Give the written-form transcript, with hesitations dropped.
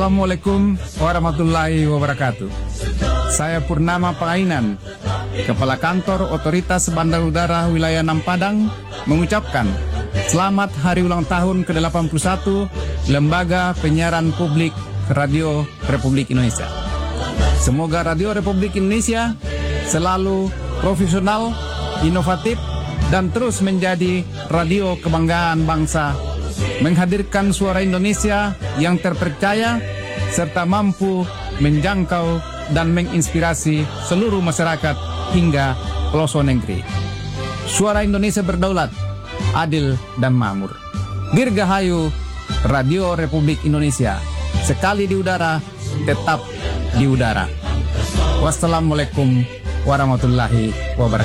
Assalamualaikum warahmatullahi wabarakatuh. Saya Purnama Pangainan, Kepala Kantor Otoritas Bandar Udara Wilayah 6 Padang, mengucapkan selamat hari ulang tahun ke-81 Lembaga Penyiaran Publik Radio Republik Indonesia. Semoga Radio Republik Indonesia selalu profesional, inovatif, dan terus menjadi radio kebanggaan bangsa, menghadirkan suara Indonesia yang terpercaya serta mampu menjangkau dan menginspirasi seluruh masyarakat hingga pelosok negeri. Suara Indonesia berdaulat, adil dan makmur. Dirgahayu Radio Republik Indonesia, sekali di udara, tetap di udara. Wassalamualaikum warahmatullahi wabarakatuh.